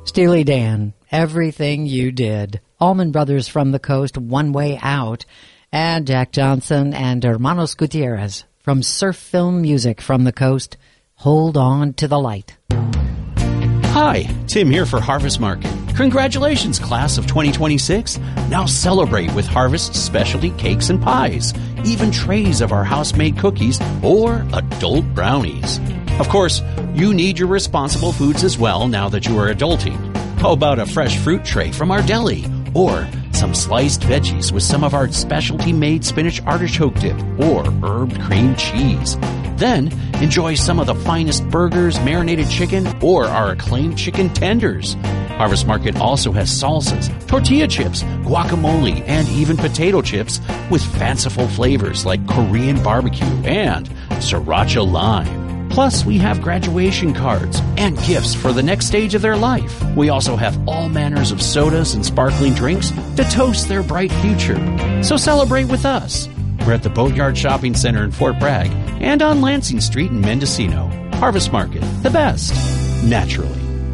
Steely Dan, Everything You Did. Allman Brothers from the Coast, One Way Out. And Jack Johnson and Hermanos Gutierrez from Surf Film Music from the Coast, Hold On to the Light. Hi, Tim here for Harvest Market. Congratulations, class of 2026. Now celebrate with Harvest's specialty cakes and pies, even trays of our house-made cookies or adult brownies. Of course, you need your responsible foods as well now that you are adulting. How about a fresh fruit tray from our deli? Or some sliced veggies with some of our specialty-made spinach artichoke dip or herbed cream cheese. Then, enjoy some of the finest burgers, marinated chicken, or our acclaimed chicken tenders. Harvest Market also has salsas, tortilla chips, guacamole, and even potato chips with fanciful flavors like Korean barbecue and sriracha lime. Plus, we have graduation cards and gifts for the next stage of their life. We also have all manners of sodas and sparkling drinks to toast their bright future. So celebrate with us. We're at the Boatyard Shopping Center in Fort Bragg and on Lansing Street in Mendocino. Harvest Market, the best, naturally.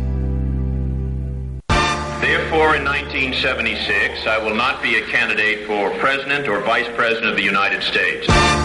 Therefore, in 1976, I will not be a candidate for President or Vice President of the United States.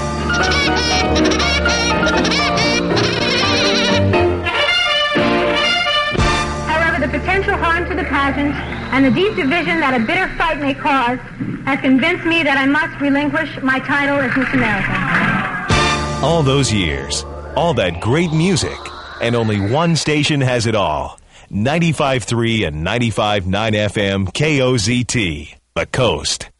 The potential harm to the pageant and the deep division that a bitter fight may cause has convinced me that I must relinquish my title as Miss America. All those years, all that great music, and only one station has it all. 95.3 and 95.9 FM KOZT, The Coast.